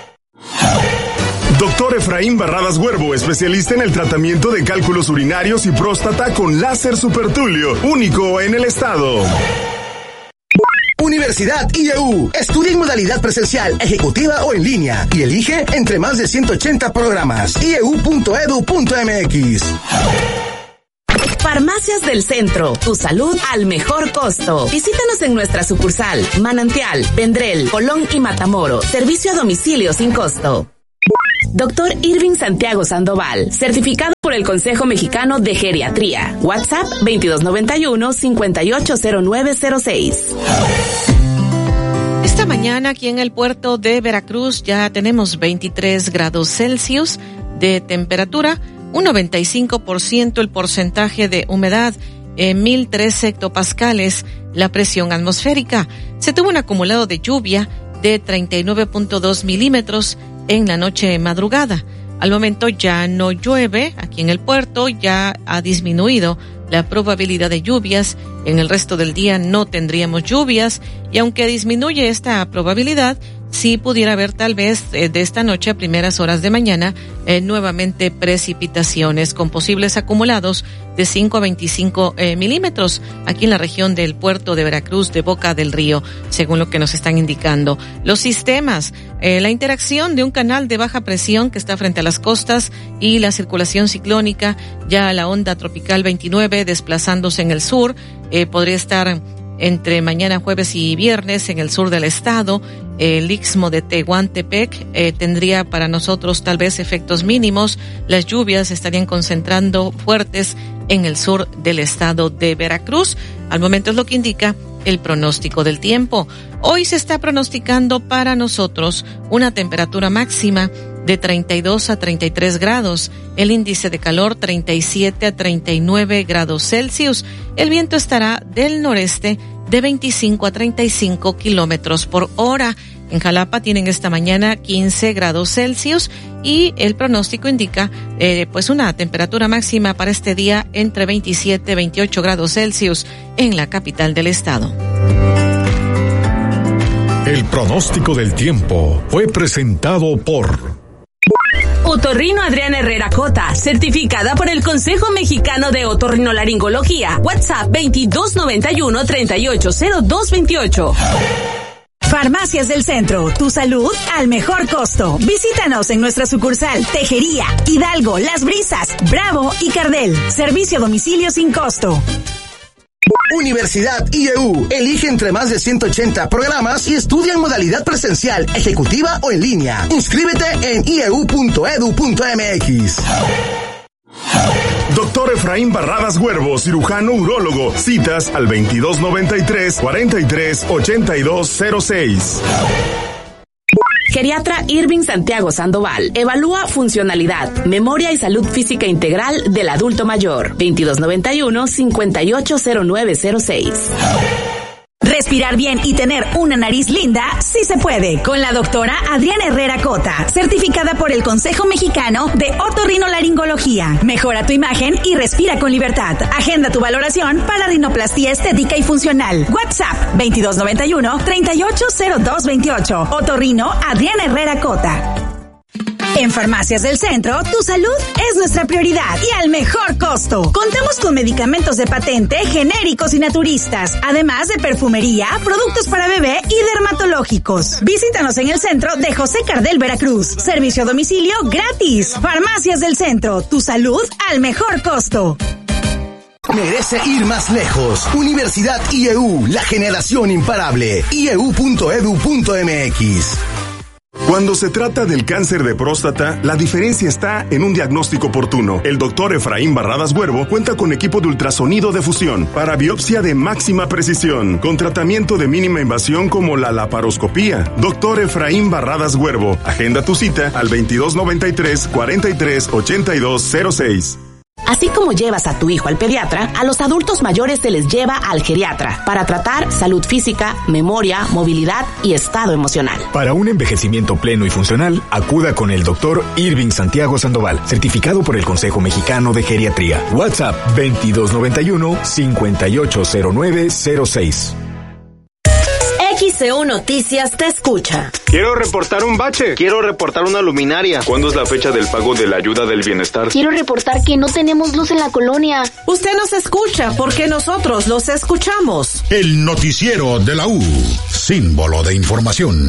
Doctor Efraín Barradas Huervo, especialista en el tratamiento de cálculos urinarios y próstata con láser supertulio, único en el estado. Universidad IEU. Estudia en modalidad presencial, ejecutiva o en línea y elige entre más de 180 programas. ieu.edu.mx. Farmacias del Centro, tu salud al mejor costo. Visítanos en nuestra sucursal, Manantial, Vendrell, Colón y Matamoros. Servicio a domicilio sin costo. Doctor Irving Santiago Sandoval, certificado por el Consejo Mexicano de Geriatría. WhatsApp 2291-580906. Esta mañana aquí en el puerto de Veracruz ya tenemos 23 grados Celsius de temperatura, un 95% el porcentaje de humedad, 1013 hectopascales la presión atmosférica. Se tuvo un acumulado de lluvia de 39.2 milímetros en la noche madrugada. Al momento ya no llueve aquí en el puerto, ya ha disminuido la probabilidad de lluvias. En el resto del día no tendríamos lluvias y aunque disminuye esta probabilidad, sí pudiera haber tal vez de esta noche a primeras horas de mañana nuevamente precipitaciones con posibles acumulados de 5 a 25 milímetros aquí en la región del puerto de Veracruz de Boca del Río, según lo que nos están indicando. Los sistemas, la interacción de un canal de baja presión que está frente a las costas y la circulación ciclónica, ya la onda tropical 29 desplazándose en el sur, podría estar entre mañana, jueves y viernes en el sur del estado. El istmo de Tehuantepec tendría para nosotros tal vez efectos mínimos. Las lluvias estarían concentrando fuertes en el sur del estado de Veracruz. Al momento es lo que indica el pronóstico del tiempo. Hoy se está pronosticando para nosotros una temperatura máxima de 32 a 33 grados, el índice de calor 37 a 39 grados Celsius. El viento estará del noreste de 25 a 35 kilómetros por hora. En Jalapa tienen esta mañana 15 grados Celsius y el pronóstico indica una temperatura máxima para este día entre 27 y 28 grados Celsius en la capital del estado. El pronóstico del tiempo fue presentado por Otorrino Adrián Herrera Cota, certificada por el Consejo Mexicano de Otorrinolaringología. WhatsApp 2291-380228. Farmacias del Centro, tu salud al mejor costo. Visítanos en nuestra sucursal Tejería, Hidalgo, Las Brisas, Bravo y Cardel. Servicio a domicilio sin costo. Universidad IEU. Elige entre más de 180 programas y estudia en modalidad presencial, ejecutiva o en línea. Inscríbete en ieu.edu.mx. Doctor Efraín Barradas Huervo, cirujano urólogo. Citas al 2293-438206. Geriatra Irving Santiago Sandoval evalúa funcionalidad, memoria y salud física integral del adulto mayor. 2291-580906. Respirar bien y tener una nariz linda, sí se puede. Con la doctora Adriana Herrera Cota, certificada por el Consejo Mexicano de Otorrinolaringología. Mejora tu imagen y respira con libertad. Agenda tu valoración para rinoplastia estética y funcional. WhatsApp 2291-380228. Otorrino Adriana Herrera Cota. En Farmacias del Centro, tu salud es nuestra prioridad y al mejor costo. Contamos con medicamentos de patente, genéricos y naturistas, además de perfumería, productos para bebé y dermatológicos. Visítanos en el centro de José Cardel, Veracruz. Servicio a domicilio gratis. Farmacias del Centro, tu salud al mejor costo. Merece ir más lejos. Universidad IEU, la generación imparable. ieu.edu.mx. Cuando se trata del cáncer de próstata, la diferencia está en un diagnóstico oportuno. El doctor Efraín Barradas Huervo cuenta con equipo de ultrasonido de fusión para biopsia de máxima precisión, con tratamiento de mínima invasión como la laparoscopía. Doctor Efraín Barradas Huervo, agenda tu cita al 2293-438206. Así como llevas a tu hijo al pediatra, a los adultos mayores se les lleva al geriatra para tratar salud física, memoria, movilidad y estado emocional. Para un envejecimiento pleno y funcional, acuda con el doctor Irving Santiago Sandoval, certificado por el Consejo Mexicano de Geriatría. WhatsApp 2291-580906. XEU Noticias te escucha. Quiero reportar un bache. Quiero reportar una luminaria. ¿Cuándo es la fecha del pago de la ayuda del bienestar? Quiero reportar que no tenemos luz en la colonia. Usted nos escucha porque nosotros los escuchamos. El noticiero de la U, símbolo de información.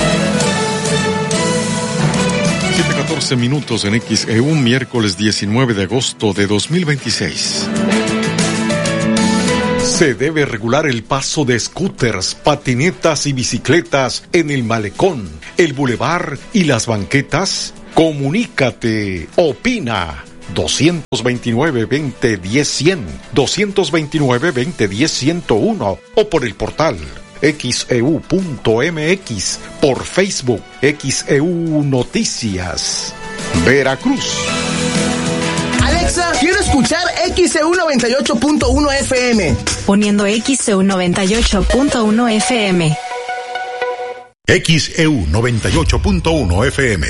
7:14 minutos en XEU, miércoles 19 de agosto de 2026. Se debe regular el paso de scooters, patinetas y bicicletas en el malecón, el bulevar y las banquetas. Comunícate, opina. 229-2010-100, 229-2010-101 o por el portal xeu.mx, por Facebook XEU Noticias. Veracruz. Alexa, quiero escuchar XEU 98.1 FM. Poniendo XEU 98.1 FM. XEU 98.1 FM.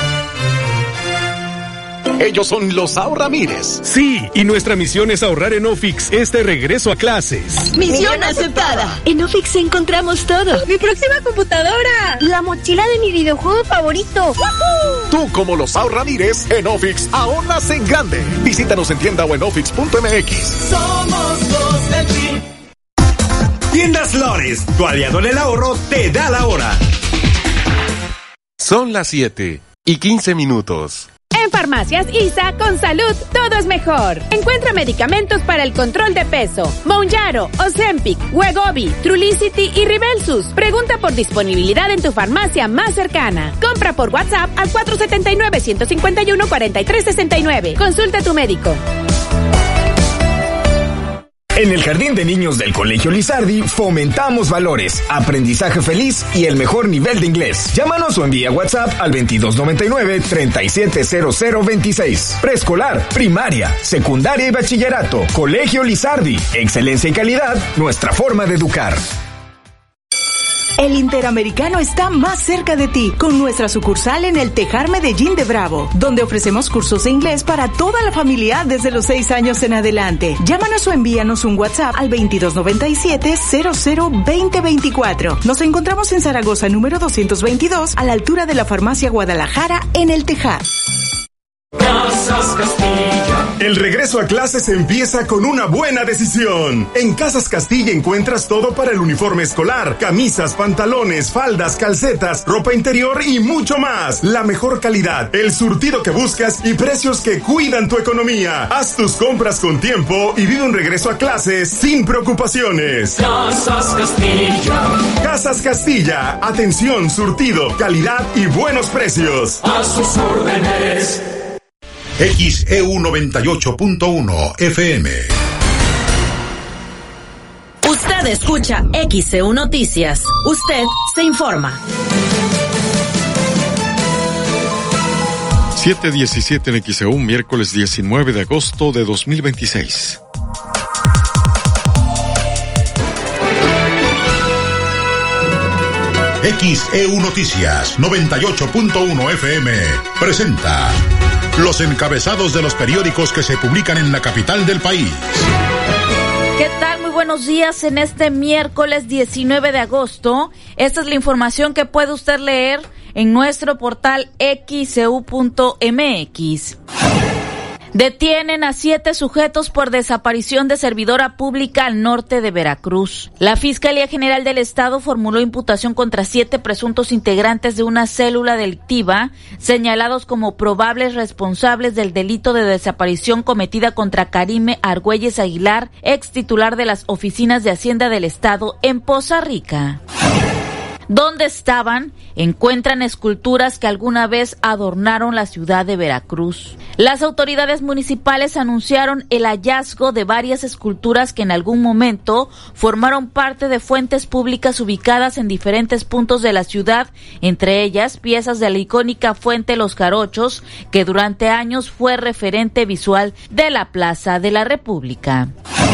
Ellos son los Ahorramires. Sí, y nuestra misión es ahorrar en Ofix este regreso a clases. ¡Misión aceptada! En Ofix encontramos todo. ¡Mi próxima computadora! ¡La mochila de mi videojuego favorito! ¡Woohoo! Tú, como los Ahorramires, en Ofix ahorras en grande. Visítanos en tienda o en ofix.mx. Somos los de ti. Tiendas Lores, tu aliado en el ahorro, te da la hora. Son las 7:15. En Farmacias ISA, con salud, todo es mejor. Encuentra medicamentos para el control de peso. Mounjaro, Ozempic, Wegovy, Trulicity y Ribelsus. Pregunta por disponibilidad en tu farmacia más cercana. Compra por WhatsApp al 479-151-4369. Consulta a tu médico. En el Jardín de Niños del Colegio Lizardi fomentamos valores, aprendizaje feliz y el mejor nivel de inglés. Llámanos o envía WhatsApp al 2299-370026. Preescolar, primaria, secundaria y bachillerato. Colegio Lizardi. Excelencia y calidad, nuestra forma de educar. El Interamericano está más cerca de ti con nuestra sucursal en el Tejar Medellín de Bravo, donde ofrecemos cursos de inglés para toda la familia desde los 6 años en adelante. Llámanos o envíanos un WhatsApp al 2297-002024. Nos encontramos en Zaragoza número 222 a la altura de la Farmacia Guadalajara en el Tejar. Casas Castilla. El regreso a clases empieza con una buena decisión. En Casas Castilla encuentras todo para el uniforme escolar, camisas, pantalones, faldas, calcetas, ropa interior y mucho más. La mejor calidad, el surtido que buscas y precios que cuidan tu economía. Haz tus compras con tiempo y vive un regreso a clases sin preocupaciones. Casas Castilla. Casas Castilla, atención, surtido, calidad y buenos precios. A sus órdenes. XEU 98.1 FM. Usted escucha XEU Noticias. Usted se informa. 7:17 en XEU, miércoles 19 de agosto de 2026. XEU Noticias 98.1 FM presenta los encabezados de los periódicos que se publican en la capital del país. ¿Qué tal? Muy buenos días en este miércoles 19 de agosto. Esta es la información que puede usted leer en nuestro portal xeu.mx. Detienen a 7 sujetos por desaparición de servidora pública al norte de Veracruz. La Fiscalía General del Estado formuló imputación contra 7 presuntos integrantes de una célula delictiva, señalados como probables responsables del delito de desaparición cometida contra Karime Argüelles Aguilar, ex titular de las oficinas de Hacienda del Estado en Poza Rica. ¿Dónde estaban? Encuentran esculturas que alguna vez adornaron la ciudad de Veracruz. Las autoridades municipales anunciaron el hallazgo de varias esculturas que en algún momento formaron parte de fuentes públicas ubicadas en diferentes puntos de la ciudad, entre ellas piezas de la icónica Fuente Los Jarochos, que durante años fue referente visual de la Plaza de la República.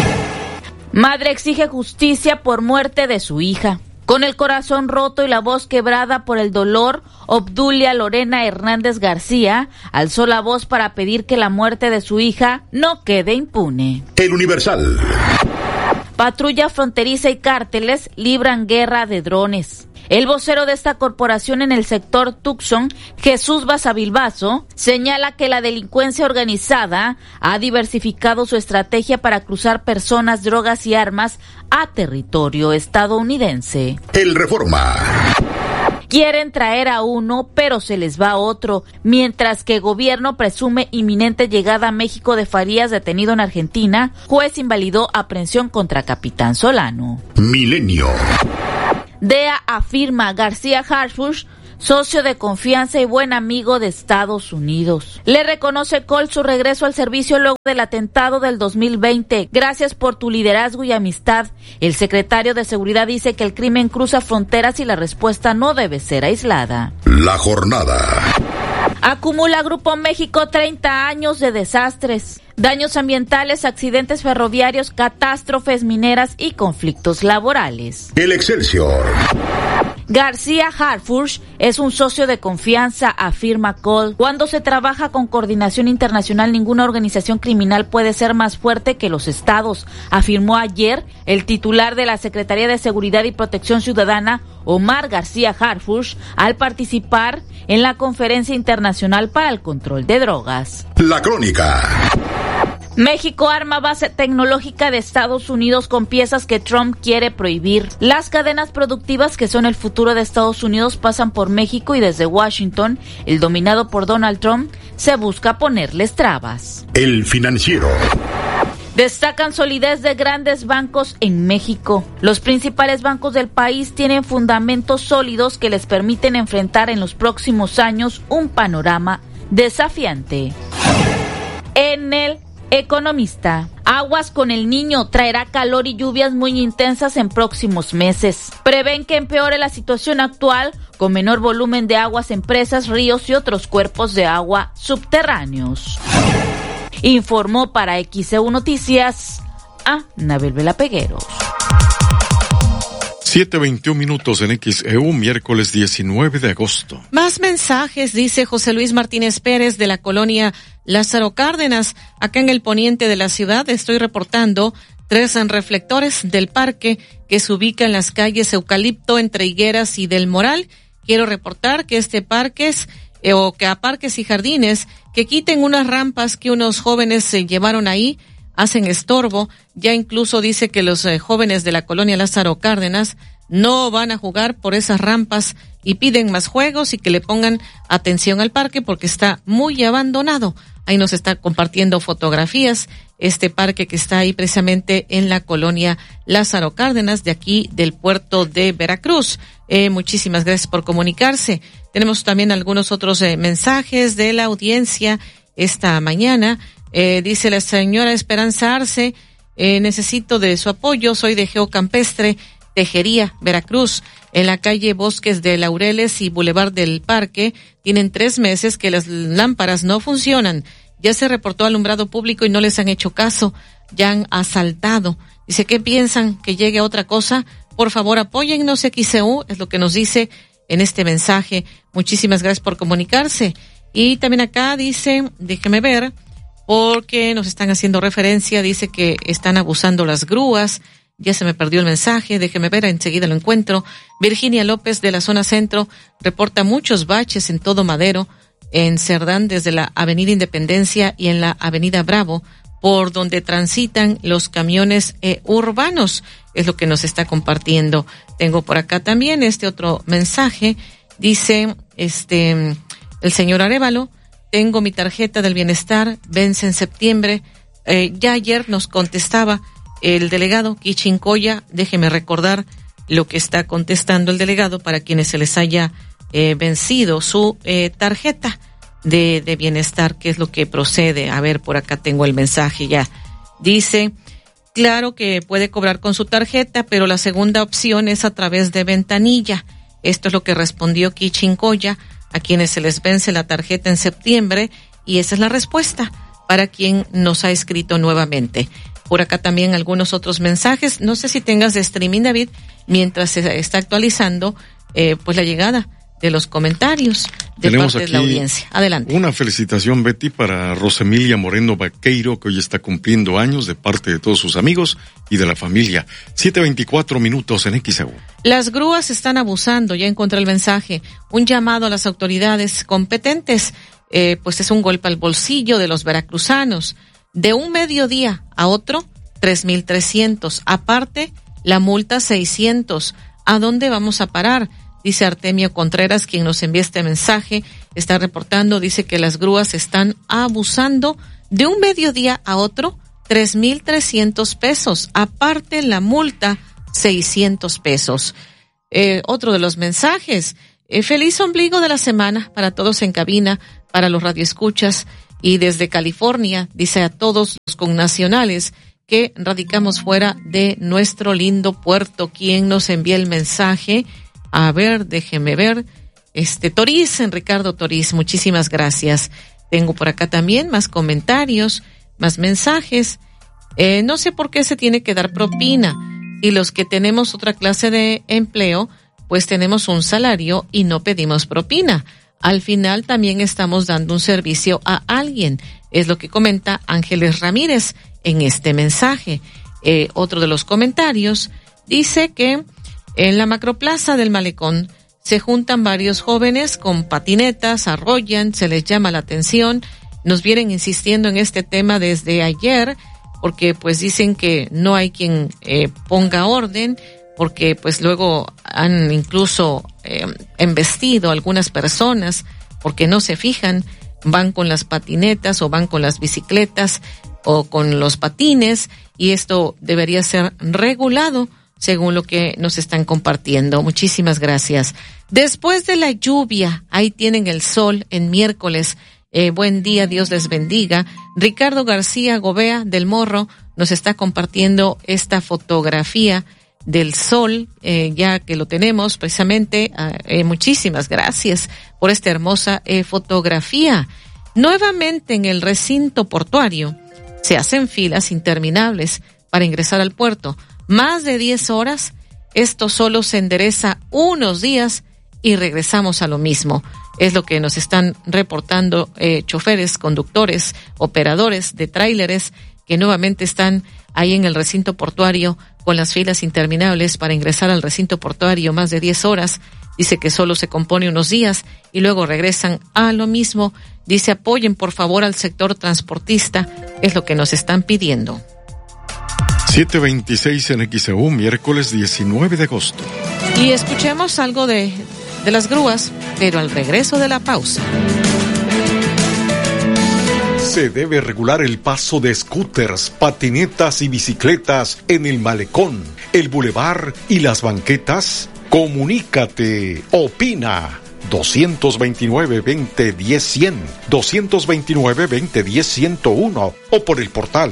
Madre exige justicia por muerte de su hija. Con el corazón roto y la voz quebrada por el dolor, Obdulia Lorena Hernández García alzó la voz para pedir que la muerte de su hija no quede impune. El Universal. Patrulla fronteriza y cárteles libran guerra de drones. El vocero de esta corporación en el sector Tucson, Jesús Basavilbaso, señala que la delincuencia organizada ha diversificado su estrategia para cruzar personas, drogas y armas a territorio estadounidense. El Reforma. Quieren traer a uno, pero se les va otro, mientras que gobierno presume inminente llegada a México de Farías detenido en Argentina, juez invalidó aprehensión contra Capitán Solano. Milenio. DEA afirma García Harfuch, socio de confianza y buen amigo de Estados Unidos. Le reconoce Col su regreso al servicio luego del atentado del 2020. Gracias por tu liderazgo y amistad. El secretario de Seguridad dice que el crimen cruza fronteras y la respuesta no debe ser aislada. La jornada. Acumula Grupo México 30 años de desastres, daños ambientales, accidentes ferroviarios, catástrofes mineras y conflictos laborales. El Excelsior. García Harfuch es un socio de confianza, afirma Cole. Cuando se trabaja con coordinación internacional, ninguna organización criminal puede ser más fuerte que los estados, afirmó ayer el titular de la Secretaría de Seguridad y Protección Ciudadana, Omar García Harfuch, al participar en la Conferencia Internacional para el Control de Drogas. La Crónica. México arma base tecnológica de Estados Unidos con piezas que Trump quiere prohibir. Las cadenas productivas que son el futuro de Estados Unidos pasan por México y desde Washington, el dominado por Donald Trump, se busca ponerles trabas. El Financiero. Destacan solidez de grandes bancos en México. Los principales bancos del país tienen fundamentos sólidos que les permiten enfrentar en los próximos años un panorama desafiante. En el Economista. Aguas con el Niño, traerá calor y lluvias muy intensas en próximos meses. Prevén que empeore la situación actual con menor volumen de aguas en presas, ríos y otros cuerpos de agua subterráneos. Informó para XEU Noticias a Anabel Vela Pegueros. 7:21 en XEU, miércoles 19 de agosto. Más mensajes, dice José Luis Martínez Pérez de la colonia Lázaro Cárdenas. Acá en el poniente de la ciudad estoy reportando 3 reflectores del parque que se ubica en las calles Eucalipto entre Higueras y del Moral. Quiero reportar que este parque o que a parques y jardines, que quiten unas rampas que unos jóvenes se llevaron ahí, hacen estorbo. Ya incluso dice que los jóvenes de la colonia Lázaro Cárdenas no van a jugar por esas rampas y piden más juegos y que le pongan atención al parque porque está muy abandonado. Ahí nos está compartiendo fotografías este parque que está ahí precisamente en la colonia Lázaro Cárdenas de aquí del puerto de Veracruz. Muchísimas gracias por comunicarse. Tenemos también algunos otros mensajes de la audiencia esta mañana. Dice la señora Esperanza Arce, necesito de su apoyo, soy de Geocampestre, Tejería, Veracruz, en la calle Bosques de Laureles y Boulevard del Parque. Tienen 3 meses que las lámparas no funcionan. Ya se reportó alumbrado público y no les han hecho caso. Ya han asaltado. Dice, ¿qué piensan? ¿Que llegue otra cosa? Por favor, apóyennos, XCU, es lo que nos dice en este mensaje. Muchísimas gracias por comunicarse. Y también acá dice, déjeme ver, porque nos están haciendo referencia, dice que están abusando las grúas. Ya se me perdió el mensaje, déjeme ver, enseguida lo encuentro. Virginia López de la zona centro reporta muchos baches en todo Madero, en Cerdán, desde la avenida Independencia y en la avenida Bravo, por donde transitan los camiones urbanos, es lo que nos está compartiendo. Tengo por acá también este otro mensaje, dice el señor Arévalo, tengo mi tarjeta del bienestar, vence en septiembre. Ya ayer nos contestaba el delegado Kichincoya, déjeme recordar lo que está contestando el delegado para quienes se les haya vencido su tarjeta de bienestar, que es lo que procede. A ver, por acá tengo el mensaje ya. Dice, claro que puede cobrar con su tarjeta, pero la segunda opción es a través de ventanilla. Esto es lo que respondió Kichincoya a quienes se les vence la tarjeta en septiembre, y esa es la respuesta para quien nos ha escrito nuevamente. Por acá también algunos otros mensajes. No sé si tengas de streaming, David, mientras se está actualizando pues la llegada de los comentarios de Tenemos parte de la audiencia. Adelante. Una felicitación, Betty, para Rosemilia Moreno Vaqueiro, que hoy está cumpliendo años, de parte de todos sus amigos y de la familia. 7:24 minutos en XEU. Las grúas están abusando, ya encontré el mensaje. Un llamado a las autoridades competentes, pues es un golpe al bolsillo de los veracruzanos. De un mediodía a otro, 3,300. Aparte, la multa 600. ¿A dónde vamos a parar? Dice Artemio Contreras, quien nos envía este mensaje, está reportando, dice que las grúas están abusando. De un mediodía a otro, 3,300 pesos. Aparte, la multa, 600 pesos. Otro de los mensajes, feliz ombligo de la semana para todos en cabina, para los radioescuchas. Y desde California, dice a todos los connacionales que radicamos fuera de nuestro lindo puerto. ¿Quién nos envía el mensaje? A ver, déjeme ver. Toriz, Ricardo Toriz, muchísimas gracias. Tengo por acá también más comentarios, más mensajes. No sé por qué se tiene que dar propina. Y los que tenemos otra clase de empleo, pues tenemos un salario y no pedimos propina. Al final también estamos dando un servicio a alguien. Es lo que comenta Ángeles Ramírez en este mensaje. Otro de los comentarios dice que en la macroplaza del Malecón se juntan varios jóvenes con patinetas, arrollan, se les llama la atención. Nos vienen insistiendo en este tema desde ayer, porque pues dicen que no hay quien ponga orden, porque pues luego han incluso embestido a algunas personas porque no se fijan, van con las patinetas o van con las bicicletas o con los patines, y esto debería ser regulado según lo que nos están compartiendo. Muchísimas gracias. Después de la lluvia, ahí tienen el sol en miércoles. Buen día, Dios les bendiga. Ricardo García Gobea del Morro nos está compartiendo esta fotografía del sol, ya que lo tenemos precisamente. Muchísimas gracias por esta hermosa fotografía. Nuevamente en el recinto portuario se hacen filas interminables para ingresar al puerto. Más de 10 horas, esto solo se endereza unos días y regresamos a lo mismo. Es lo que nos están reportando choferes, conductores, operadores de tráileres que nuevamente están ahí en el recinto portuario con las filas interminables para ingresar al recinto portuario más de 10 horas. Dice que solo se compone unos días y luego regresan a lo mismo. Dice, apoyen por favor al sector transportista, es lo que nos están pidiendo. 7:26 en XEU, miércoles 19 de agosto. Y escuchemos algo de las grúas, pero al regreso de la pausa. Se debe regular el paso de scooters, patinetas y bicicletas en el malecón, el bulevar y las banquetas. Comunícate, opina. 229-2010-100, 229-2010-101 o por el portal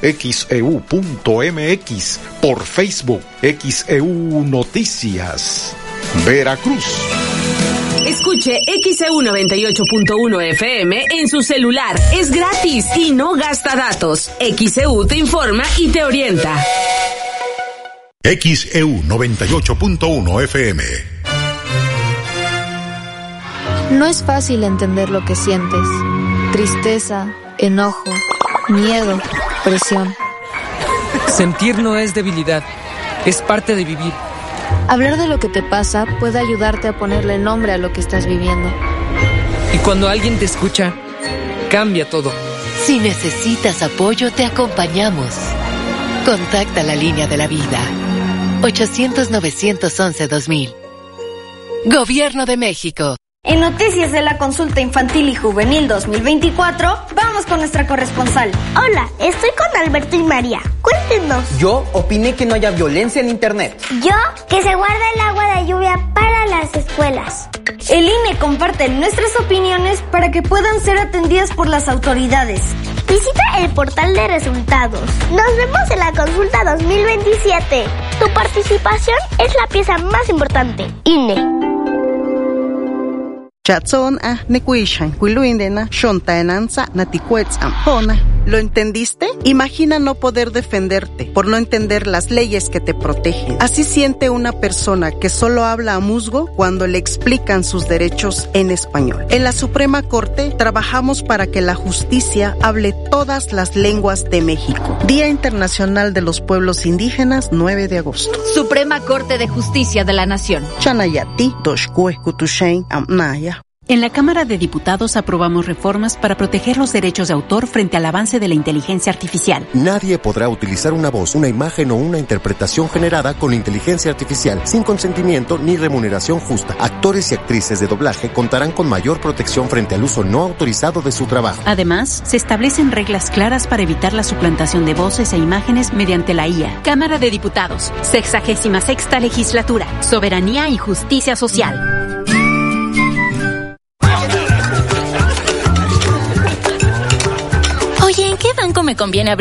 xeu.mx, por Facebook XEU Noticias. Veracruz. Escuche XEU 98.1 FM en su celular. Es gratis y no gasta datos. XEU te informa y te orienta. XEU 98.1 FM. No es fácil entender lo que sientes. Tristeza, enojo, miedo, presión. Sentir no es debilidad, es parte de vivir. Hablar de lo que te pasa puede ayudarte a ponerle nombre a lo que estás viviendo. Y cuando alguien te escucha, cambia todo. Si necesitas apoyo, te acompañamos. Contacta la línea de la vida. 800-911-2000. Gobierno de México. En Noticias de la Consulta Infantil y Juvenil 2024, vamos con nuestra corresponsal. Hola, estoy con Alberto y María. Cuéntenos. Yo opiné que no haya violencia en Internet. Yo, que se guarde el agua de lluvia para las escuelas. El INE comparte nuestras opiniones para que puedan ser atendidas por las autoridades. Visita el portal de resultados. Nos vemos en la consulta 2027. Tu participación es la pieza más importante. INE. Chatson nekuishan huiluindena shontaenanza natikuetzam hona. ¿Lo entendiste? Imagina no poder defenderte por no entender las leyes que te protegen. Así siente una persona que solo habla a musgo cuando le explican sus derechos en español. En la Suprema Corte trabajamos para que la justicia hable todas las lenguas de México. Día Internacional de los Pueblos Indígenas, 9 de agosto. Suprema Corte de Justicia de la Nación. Chanayati, Doshkue Kutushain Amnaya. En la Cámara de Diputados aprobamos reformas para proteger los derechos de autor frente al avance de la inteligencia artificial. Nadie podrá utilizar una voz, una imagen o una interpretación generada con inteligencia artificial sin consentimiento ni remuneración justa. Actores y actrices de doblaje contarán con mayor protección frente al uso no autorizado de su trabajo. Además, se establecen reglas claras para evitar la suplantación de voces e imágenes mediante la IA. Cámara de Diputados, 66ª Legislatura, Soberanía y Justicia Social. Oye, ¿en qué banco me conviene abrir